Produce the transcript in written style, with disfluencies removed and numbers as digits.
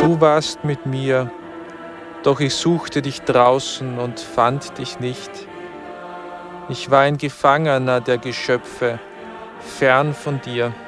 Du warst mit mir, doch ich suchte dich draußen und fand dich nicht. Ich war ein Gefangener der Geschöpfe, fern von dir.